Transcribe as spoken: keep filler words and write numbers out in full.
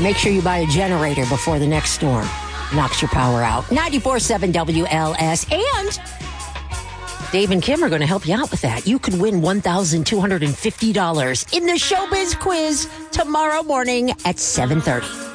Make sure you buy a generator before the next storm knocks your power out. ninety-four point seven W L S. And Dave and Kim are going to help you out with that. You could win one thousand two hundred fifty dollars in the Showbiz Quiz tomorrow morning at seven thirty.